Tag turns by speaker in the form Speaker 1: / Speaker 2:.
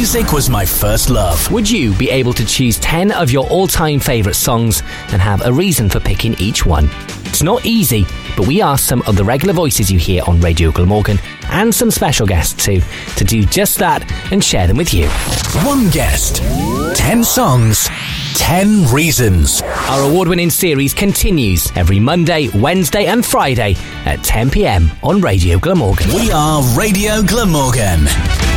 Speaker 1: Music was my first love.
Speaker 2: Would you be able to choose 10 of your all-time favourite songs and have a reason for picking each one? It's not easy, but we asked some of the regular voices you hear on Radio Glamorgan and some special guests too to do just that and share them with you.
Speaker 1: One guest, 10 songs, 10 reasons.
Speaker 2: Our award-winning series continues every Monday, Wednesday and Friday at 10 p.m. on Radio Glamorgan.
Speaker 1: We are Radio Glamorgan.